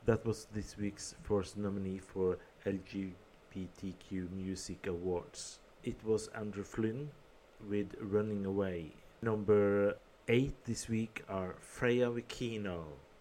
That was this week's first nominee for LGBTQ Music Awards. It was Andrew Flynn with Running Away. Number 8 this week are Freya Vikino